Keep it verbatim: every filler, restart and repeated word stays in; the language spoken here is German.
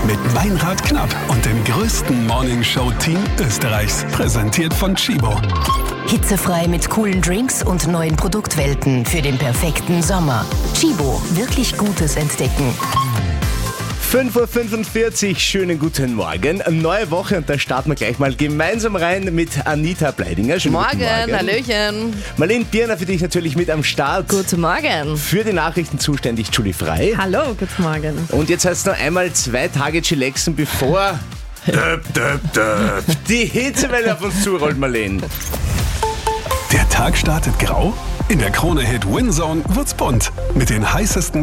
Mit Meinrad Knapp und dem größten Morningshow-Team Österreichs. Präsentiert von Chibo. Hitzefrei mit coolen Drinks und neuen Produktwelten für den perfekten Sommer. Chibo, wirklich Gutes entdecken. fünf Uhr fünfundvierzig, schönen guten Morgen. Eine neue Woche und da starten wir gleich mal gemeinsam rein mit Anita Bleidinger. Schönen Morgen, guten Morgen. Hallöchen. Marlene Birner für dich natürlich mit am Start. Guten Morgen. Für die Nachrichten zuständig, Julie Frei. Hallo, guten Morgen. Und jetzt heißt es noch einmal zwei Tage chillaxen, bevor döp, döp, döp, die Hitzewelle auf uns zurollt, Marlene. Der Tag startet grau. In der Krone-Hit Winzone wird's bunt. Mit den heißesten